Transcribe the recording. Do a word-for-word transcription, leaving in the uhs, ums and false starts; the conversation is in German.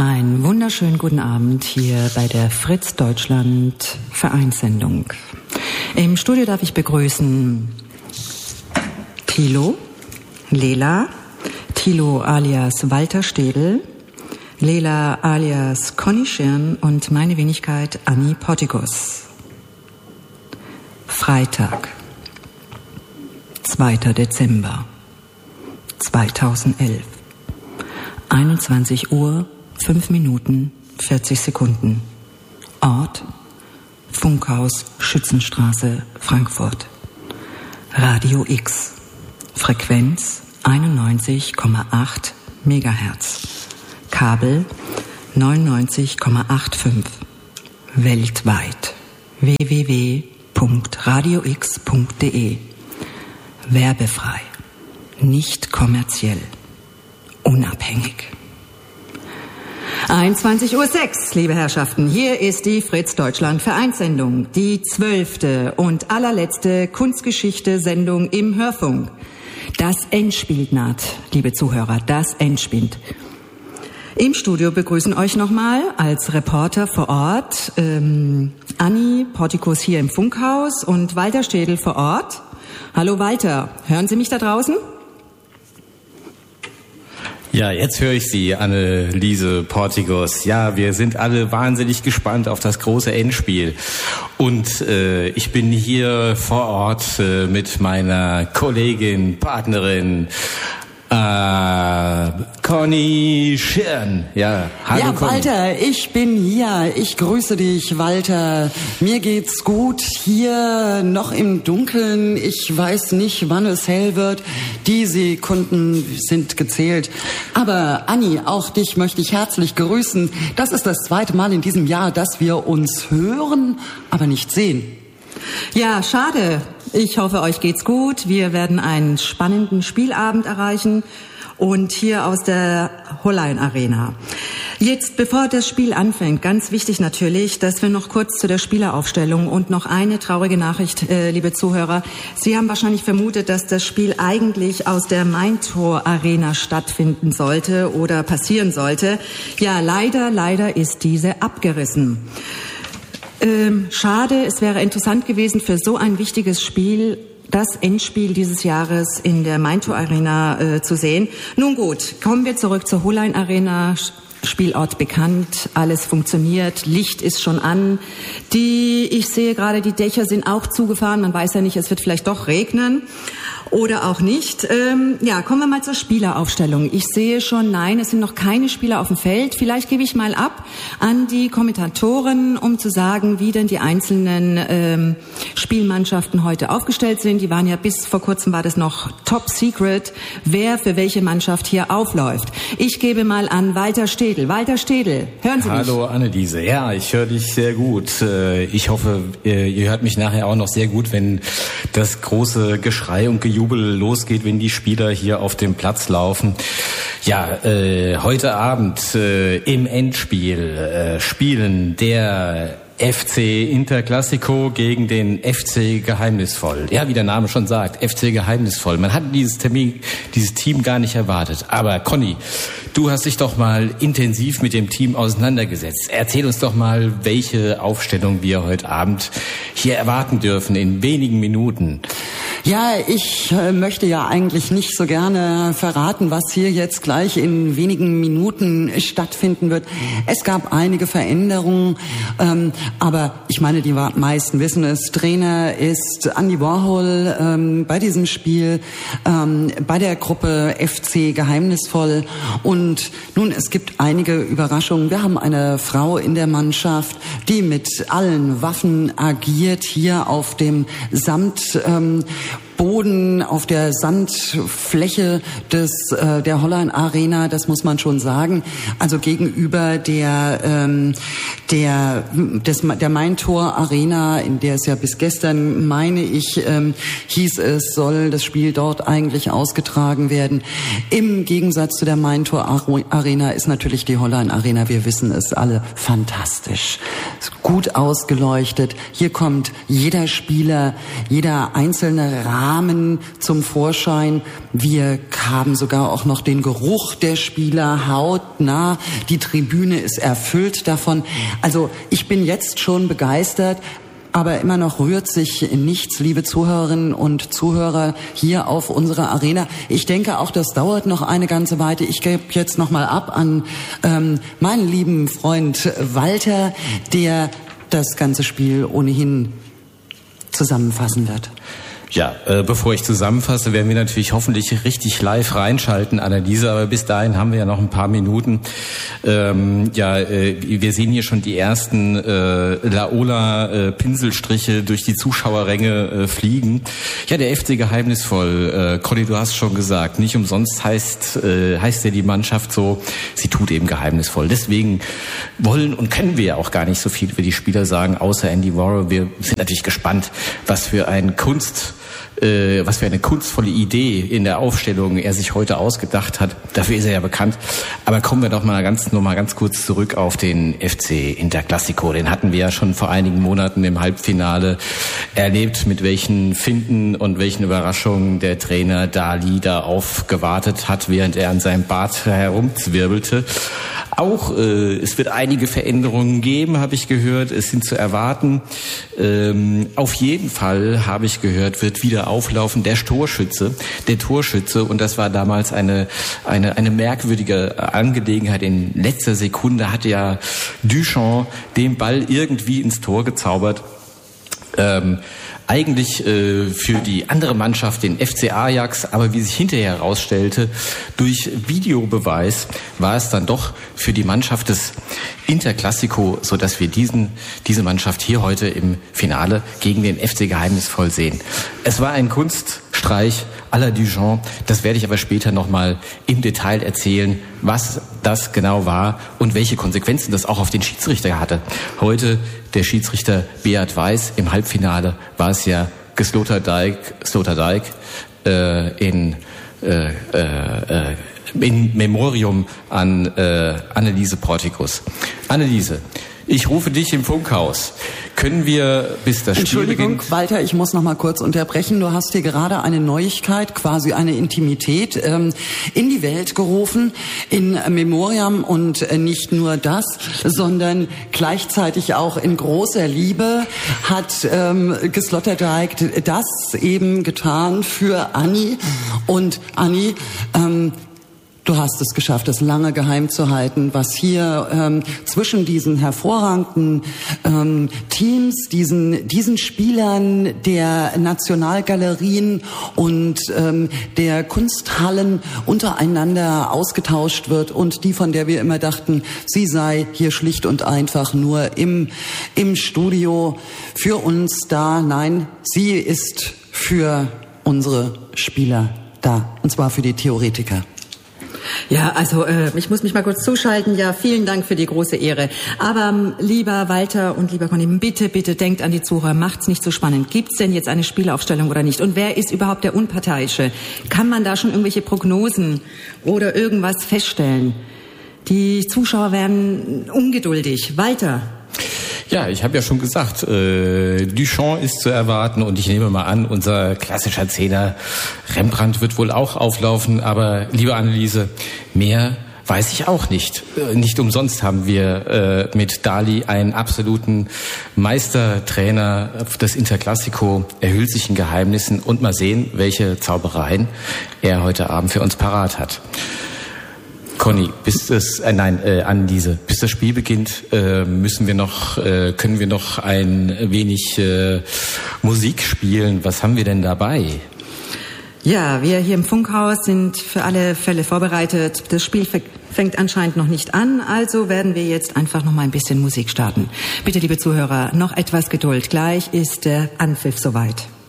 Einen wunderschönen guten Abend hier bei der Fritz Deutschland Vereinssendung. Im Studio darf ich begrüßen Thilo, Lela, Thilo alias Walter Städel, Lela alias Conny Schirn und meine Wenigkeit Annie Portikus. Freitag, zweiter Dezember zweitausendelf, einundzwanzig Uhr, fünf Minuten, vierzig Sekunden. Ort: Funkhaus Schützenstraße, Frankfurt. Radio X. Frequenz einundneunzig Komma acht Megahertz. Kabel neunundneunzig Komma fünfundachtzig. Weltweit. w w w punkt radio x punkt d e. Werbefrei. Nicht kommerziell. Unabhängig. einundzwanzig Uhr sechs, liebe Herrschaften, hier ist die Fritz Deutschland Vereinssendung, die zwölfte und allerletzte Kunstgeschichte-Sendung im Hörfunk. Das Endspiel naht, liebe Zuhörer, das Endspiel. Im Studio begrüßen euch nochmal als Reporter vor Ort ähm, Annie Portikus hier im Funkhaus und Walter Städel vor Ort. Hallo Walter, hören Sie mich da draußen? Ja, jetzt höre ich Sie, Anneliese Portikus. Ja, wir sind alle wahnsinnig gespannt auf das große Endspiel. Und äh, ich bin hier vor Ort äh, mit meiner Kollegin, Partnerin, äh, Conny Schirn. Ja, hallo ja, Conny. Walter, ich bin hier. Ich grüße dich, Walter. Mir geht's gut. Hier noch im Dunkeln. Ich weiß nicht, wann es hell wird. Die Sekunden sind gezählt. Aber Anni, auch dich möchte ich herzlich grüßen. Das ist das zweite Mal in diesem Jahr, dass wir uns hören, aber nicht sehen. Ja, schade. Ich hoffe, euch geht's gut. Wir werden einen spannenden Spielabend erreichen und hier aus der Hollein Arena. Jetzt, bevor das Spiel anfängt, ganz wichtig natürlich, dass wir noch kurz zu der Spieleraufstellung und noch eine traurige Nachricht, äh, liebe Zuhörer. Sie haben wahrscheinlich vermutet, dass das Spiel eigentlich aus der Maintor Arena stattfinden sollte oder passieren sollte. Ja, leider, leider ist diese abgerissen. Ähm, schade, es wäre interessant gewesen für so ein wichtiges Spiel, das Endspiel dieses Jahres in der Maintor Arena äh, zu sehen. Nun gut, kommen wir zurück zur Hollein Arena. Spielort bekannt, alles funktioniert, Licht ist schon an. Die, ich sehe gerade, die Dächer sind auch zugefahren. Man weiß ja nicht, es wird vielleicht doch regnen oder auch nicht. Ähm, ja, kommen wir mal zur Spieleraufstellung. Ich sehe schon, nein, es sind noch keine Spieler auf dem Feld. Vielleicht gebe ich mal ab an die Kommentatoren, um zu sagen, wie denn die einzelnen ähm, Spielmannschaften heute aufgestellt sind. Die waren ja bis vor kurzem war das noch top secret, wer für welche Mannschaft hier aufläuft. Ich gebe mal an Walter Städel. Walter Städel, hören Sie mich? Hallo Anneliese, ja, ich höre dich sehr gut. Ich hoffe, ihr hört mich nachher auch noch sehr gut, wenn das große Geschrei und Gejubel losgeht, wenn die Spieler hier auf dem Platz laufen. Ja, äh, heute Abend äh, im Endspiel äh, spielen der F C Interclassico gegen den F C Geheimnisvoll. Ja, wie der Name schon sagt, F C Geheimnisvoll. Man hat dieses Termin, dieses Team gar nicht erwartet. Aber Conny, du hast dich doch mal intensiv mit dem Team auseinandergesetzt. Erzähl uns doch mal, welche Aufstellung wir heute Abend hier erwarten dürfen in wenigen Minuten. Ja, ich äh, möchte ja eigentlich nicht so gerne verraten, was hier jetzt gleich in wenigen Minuten stattfinden wird. Es gab einige Veränderungen, ähm, aber ich meine, die meisten wissen es. Trainer ist Andy Warhol ähm, bei diesem Spiel, ähm, bei der Gruppe F C Geheimnisvoll. Und nun, es gibt einige Überraschungen. Wir haben eine Frau in der Mannschaft, die mit allen Waffen agiert, hier auf dem Samt ähm, Boden, auf der Sandfläche des äh, der Hollein Arena, das muss man schon sagen. Also gegenüber der ähm, der des der Maintor Arena, in der es ja bis gestern, meine ich, ähm, hieß es, soll das Spiel dort eigentlich ausgetragen werden. Im Gegensatz zu der Maintor Arena ist natürlich die Hollein Arena, wir wissen es alle, fantastisch. Gut ausgeleuchtet. Hier kommt jeder Spieler, jeder einzelne Rahmen Namen zum Vorschein. Wir haben sogar auch noch den Geruch der Spieler hautnah. Die Tribüne ist erfüllt davon. Also ich bin jetzt schon begeistert. Aber immer noch rührt sich nichts, liebe Zuhörerinnen und Zuhörer hier auf unserer Arena. Ich denke auch, das dauert noch eine ganze Weile. Ich gebe jetzt noch mal ab an ähm, meinen lieben Freund Walter, der das ganze Spiel ohnehin zusammenfassen wird. Ja, äh, bevor ich zusammenfasse, werden wir natürlich hoffentlich richtig live reinschalten, Anneliese, aber bis dahin haben wir ja noch ein paar Minuten. Ähm, ja, äh, wir sehen hier schon die ersten äh, Laola-Pinselstriche äh, durch die Zuschauerränge äh, fliegen. Ja, der F C geheimnisvoll. Äh, Conny, du hast schon gesagt, nicht umsonst heißt, äh, heißt ja die Mannschaft so, sie tut eben geheimnisvoll. Deswegen wollen und können wir ja auch gar nicht so viel über die Spieler sagen, außer Andy Worrall. Wir sind natürlich gespannt, was für ein Kunst was für eine kunstvolle Idee in der Aufstellung er sich heute ausgedacht hat. Dafür ist er ja bekannt. Aber kommen wir doch mal ganz, nur mal ganz kurz zurück auf den F C Interclásico. Den hatten wir ja schon vor einigen Monaten im Halbfinale erlebt, mit welchen Finden und welchen Überraschungen der Trainer Dali da aufgewartet hat, während er an seinem Bart herumzwirbelte. Auch äh, es wird einige Veränderungen geben, habe ich gehört. Es sind zu erwarten. Ähm, auf jeden Fall, habe ich gehört, wird wieder auflaufen der Torschütze, der Torschütze. Und das war damals eine eine eine merkwürdige Angelegenheit. In letzter Sekunde hatte ja Duchamp den Ball irgendwie ins Tor gezaubert. Ähm, eigentlich äh, für die andere Mannschaft, den F C Ajax, aber wie sich hinterher herausstellte, durch Videobeweis war es dann doch für die Mannschaft des Interclásico, so dass wir diesen diese Mannschaft hier heute im Finale gegen den F C geheimnisvoll sehen. Es war ein Kunststreich à la Duchamp. Das werde ich aber später nochmal im Detail erzählen, was das genau war und welche Konsequenzen das auch auf den Schiedsrichter hatte. Heute der Schiedsrichter Beat Weiß, im Halbfinale war es ja Sloterdijk, Sloterdijk äh, in, äh, äh, in Memorium an äh, Anneliese Portikus. Anneliese, ich rufe dich im Funkhaus. Können wir bis das Spiel beginnt... Entschuldigung, Walter, ich muss noch mal kurz unterbrechen. Du hast hier gerade eine Neuigkeit, quasi eine Intimität ähm, in die Welt gerufen, in Memoriam, und äh, nicht nur das, sondern gleichzeitig auch in großer Liebe hat ähm, Sloterdijk das eben getan für Anni. Und Anni, ähm, du hast es geschafft, es lange geheim zu halten, was hier ähm, zwischen diesen hervorragenden ähm, Teams, diesen diesen Spielern der Nationalgalerien und ähm, der Kunsthallen untereinander ausgetauscht wird, und die, von der wir immer dachten, sie sei hier schlicht und einfach nur im im Studio für uns da. Nein, sie ist für unsere Spieler da, und zwar für die Theoretiker. Ja, also äh, ich muss mich mal kurz zuschalten. Ja, vielen Dank für die große Ehre. Aber ähm, lieber Walter und lieber Conny, bitte, bitte denkt an die Zuhörer, macht's nicht so spannend. Gibt's denn jetzt eine Spielaufstellung oder nicht? Und wer ist überhaupt der Unparteiische? Kann man da schon irgendwelche Prognosen oder irgendwas feststellen? Die Zuschauer werden ungeduldig. Walter? Ja, ich habe ja schon gesagt, äh, Duchamp ist zu erwarten, und ich nehme mal an, unser klassischer Zehner Rembrandt wird wohl auch auflaufen. Aber liebe Anneliese, mehr weiß ich auch nicht. Äh, nicht umsonst haben wir äh, mit Dali einen absoluten Meistertrainer des Interclásico. Er hüllt sich in Geheimnissen, und mal sehen, welche Zaubereien er heute Abend für uns parat hat. Conny, bis das, äh, nein, äh, Anneliese, bis das Spiel beginnt, äh, müssen wir noch, äh, können wir noch ein wenig äh, Musik spielen. Was haben wir denn dabei? Ja, wir hier im Funkhaus sind für alle Fälle vorbereitet. Das Spiel fängt anscheinend noch nicht an, also werden wir jetzt einfach noch mal ein bisschen Musik starten. Bitte, liebe Zuhörer, noch etwas Geduld. Gleich ist der Anpfiff soweit.